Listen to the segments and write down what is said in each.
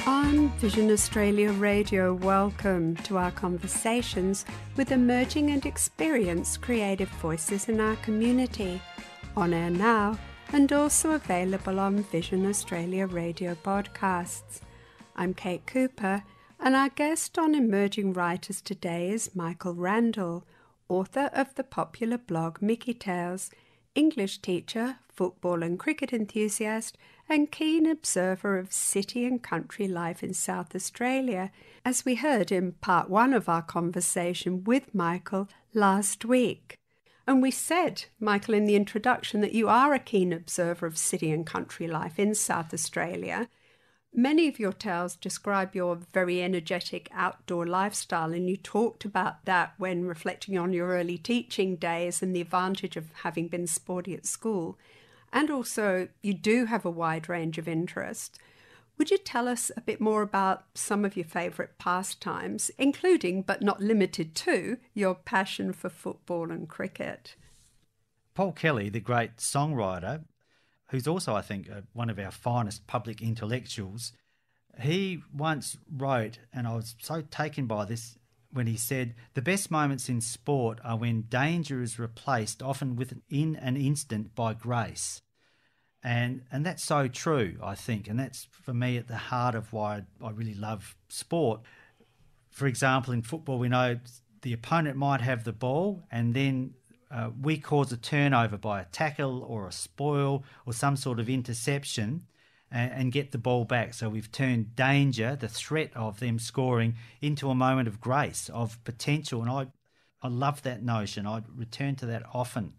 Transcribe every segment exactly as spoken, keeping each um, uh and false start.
On Vision Australia Radio, welcome to our conversations with emerging and experienced creative voices in our community. On air now and also available on Vision Australia Radio podcasts. I'm Kate Cooper, and our guest on Emerging Writers today is Michael Randall, author of the popular blog Mickey Tales, English teacher, football and cricket enthusiast, and keen observer of city and country life in South Australia, as we heard in part one of our conversation with Michael last week. And we said, Michael, in the introduction, that you are a keen observer of city and country life in South Australia. Many of your tales describe your very energetic outdoor lifestyle, and you talked about that when reflecting on your early teaching days and the advantage of having been sporty at school. And also, you do have a wide range of interests. Would you tell us a bit more about some of your favourite pastimes, including, but not limited to, your passion for football and cricket? Paul Kelly, the great songwriter, who's also, I think, uh, one of our finest public intellectuals, he once wrote, and I was so taken by this, when he said, "The best moments in sport are when danger is replaced, often within an instant, by grace." And and that's so true, I think, and that's, for me, at the heart of why I really love sport. For example, in football, we know the opponent might have the ball, and then uh, we cause a turnover by a tackle or a spoil or some sort of interception, and, and get the ball back. So we've turned danger, the threat of them scoring, into a moment of grace, of potential. And I, I love that notion. I return to that often.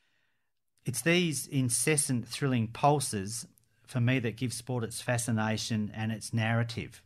It's these incessant, thrilling pulses, for me, that give sport its fascination and its narrative.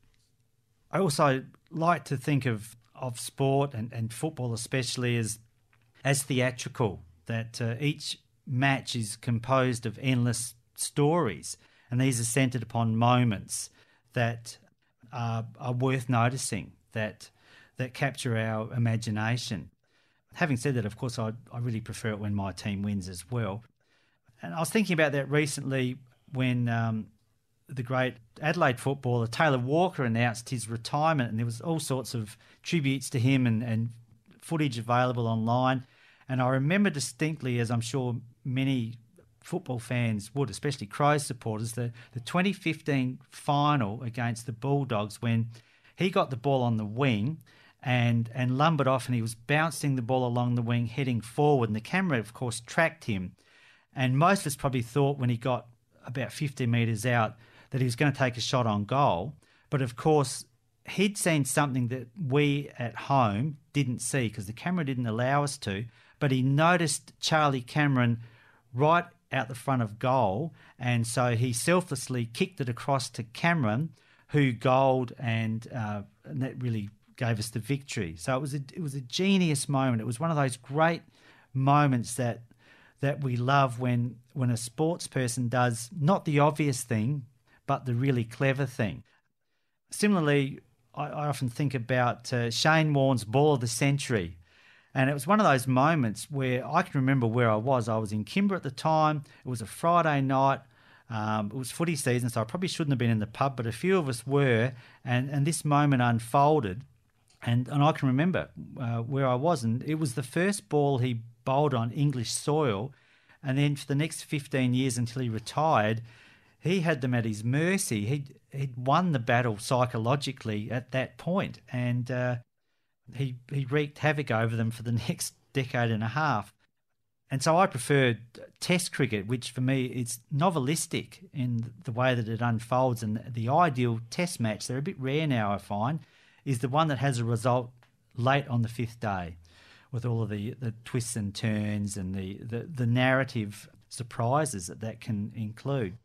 I also like to think of, of sport, and, and football especially, as, as theatrical, that uh, each match is composed of endless stories, and these are centred upon moments that are, are worth noticing, that that capture our imagination. Having said that, of course, I, I really prefer it when my team wins as well. And I was thinking about that recently when um, the great Adelaide footballer Taylor Walker announced his retirement, and there was all sorts of tributes to him and, and footage available online. And I remember distinctly, as I'm sure many football fans would, especially Crows supporters, the, the twenty fifteen final against the Bulldogs, when he got the ball on the wing and and lumbered off, and he was bouncing the ball along the wing, heading forward, and the camera, of course, tracked him. And most of us probably thought when he got about fifty metres out that he was going to take a shot on goal. But of course, he'd seen something that we at home didn't see, because the camera didn't allow us to. But he noticed Charlie Cameron right out the front of goal, and so he selflessly kicked it across to Cameron, who goaled, and, uh, and that really gave us the victory. So it was a it was a genius moment. It was one of those great moments that that we love when when a sports person does not the obvious thing, but the really clever thing. Similarly, I, I often think about uh, Shane Warne's Ball of the Century. And it was one of those moments where I can remember where I was. I was in Kimber at the time. It was a Friday night. Um, it was footy season, so I probably shouldn't have been in the pub, but a few of us were. And, and this moment unfolded. And, and I can remember uh, where I was. And it was the first ball he bowled on English soil. And then for the next fifteen years until he retired, he had them at his mercy. He'd, he'd won the battle psychologically at that point. And uh, he, he wreaked havoc over them for the next decade and a half. And so I preferred Test cricket, which for me is novelistic in the way that it unfolds. And the ideal Test match, they're a bit rare now, I find, is the one that has a result late on the fifth day, with all of the, the twists and turns and the, the, the narrative surprises that that can include.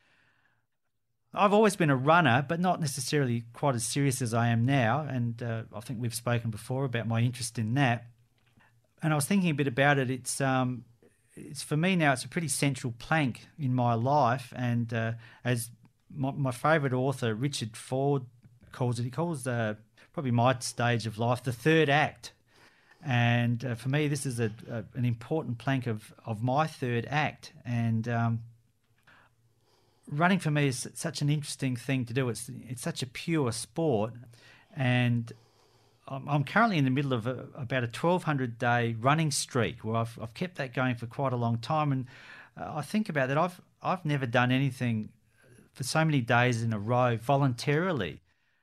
I've always been a runner, but not necessarily quite as serious as I am now, and uh, I think we've spoken before about my interest in that. And I was thinking a bit about it. It's um, it's for me now, it's a pretty central plank in my life, and uh, as my, my favourite author, Richard Ford, calls it, he calls uh, probably my stage of life the third act. And uh, for me, this is a, a an important plank of, of my third act. And um, running for me is such an interesting thing to do. It's it's such a pure sport, and I'm, I'm currently in the middle of a, about a twelve hundred day running streak where I've I've kept that going for quite a long time. And uh, I think about that. I've I've never done anything for so many days in a row voluntarily.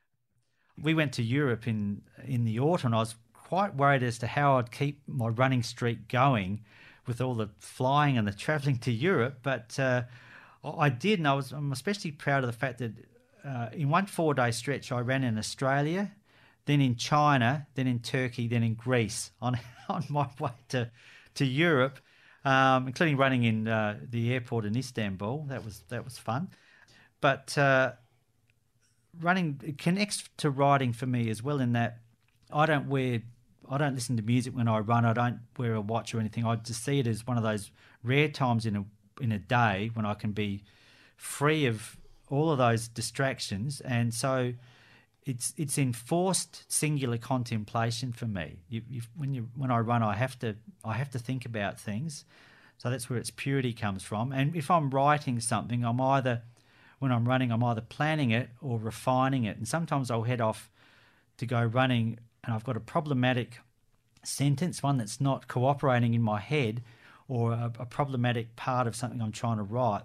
We went to Europe in in the autumn. I was quite worried as to how I'd keep my running streak going with all the flying and the travelling to Europe, but uh, I did, and I was, I'm especially proud of the fact that uh, in one four-day stretch I ran in Australia, then in China, then in Turkey, then in Greece on on my way to to Europe, um, including running in uh, the airport in Istanbul. That was that was fun, but uh, running it connects to riding for me as well in that I don't wear. I don't listen to music when I run. I don't wear a watch or anything. I just see it as one of those rare times in a in a day when I can be free of all of those distractions, and so it's it's enforced singular contemplation for me. You, you, when you when I run, I have to I have to think about things, so that's where its purity comes from. And if I'm writing something, I'm either when I'm running, I'm either planning it or refining it. And sometimes I'll head off to go running, and I've got a problematic sentence, one that's not cooperating in my head, or a, a problematic part of something I'm trying to write.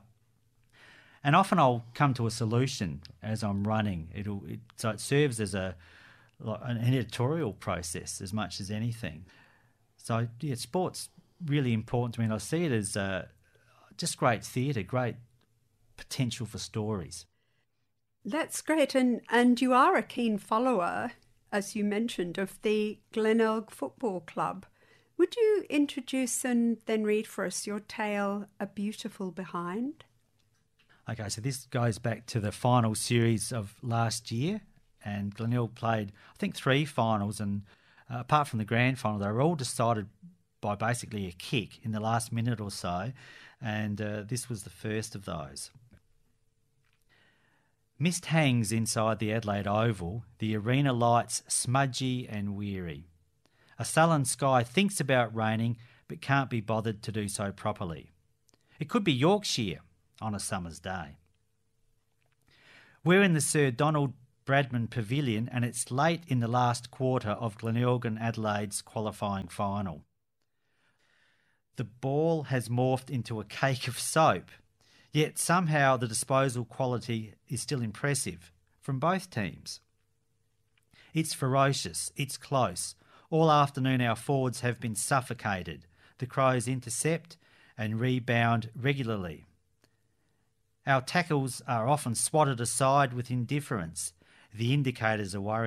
And often I'll come to a solution as I'm running. It'll it, so it serves as a like an editorial process as much as anything. So yeah, sport's really important to me, and I see it as uh, just great theatre, great potential for stories. That's great, and and you are a keen follower, as you mentioned, of the Glenelg Football Club. Would you introduce and then read for us your tale, A Beautiful Behind? Okay, so this goes back to the final series of last year, and Glenelg played, I think, three finals, and uh, apart from the grand final, they were all decided by basically a kick in the last minute or so, and uh, this was the first of those. Mist hangs inside the Adelaide Oval, the arena lights smudgy and weary. A sullen sky thinks about raining but can't be bothered to do so properly. It could be Yorkshire on a summer's day. We're in the Sir Donald Bradman Pavilion, and it's late in the last quarter of Glenelg and Adelaide's qualifying final. The ball has morphed into a cake of soap, yet somehow the disposal quality is still impressive from both teams. It's ferocious, it's close. All afternoon our forwards have been suffocated. The Crows intercept and rebound regularly. Our tackles are often swatted aside with indifference. The indicators are worrying.